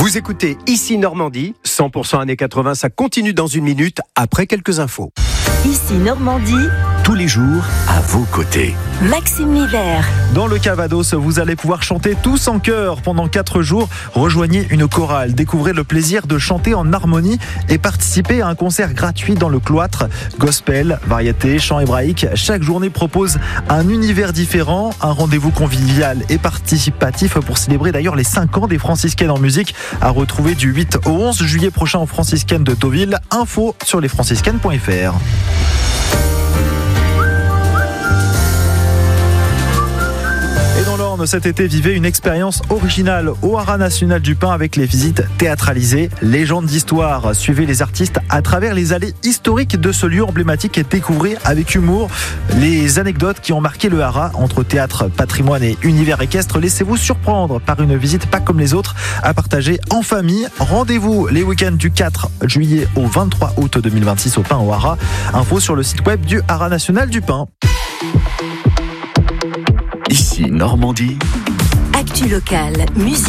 Vous écoutez Ici Normandie, 100% années 80, ça continue dans une minute après quelques infos. Ici Normandie, tous les jours à vos côtés. Maxime Miller. Dans le Cavados, vous allez pouvoir chanter tous en chœur pendant 4 jours. Rejoignez une chorale, découvrez le plaisir de chanter en harmonie et participez à un concert gratuit dans le cloître. Gospel, variété, chant hébraïque, chaque journée propose un univers différent, un rendez-vous convivial et participatif pour célébrer d'ailleurs les 5 ans des franciscaines en musique, à retrouver du 8 au 11 juillet prochain aux franciscaines de Deauville. Info sur lesfranciscaines.fr. Dans l'Orne, cet été, vivez une expérience originale au Haras National du Pin avec les visites théâtralisées, légendes d'histoire. Suivez les artistes à travers les allées historiques de ce lieu emblématique et découvrez avec humour les anecdotes qui ont marqué le Haras. Entre théâtre, patrimoine et univers équestre, laissez-vous surprendre par une visite pas comme les autres à partager en famille. Rendez-vous les week-ends du 4 juillet au 23 août 2026 au Pin au Haras. Info sur le site web du Haras National du Pin. Ici Normandie. Actu locale, musique.